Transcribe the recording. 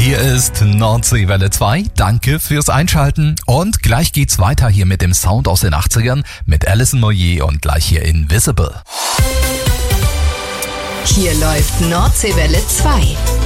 Hier ist Nordseewelle 2. Danke fürs Einschalten. Und gleich geht's weiter hier mit dem Sound aus den 80ern mit Alison Moyet und gleich hier Invisible. Hier läuft Nordseewelle 2.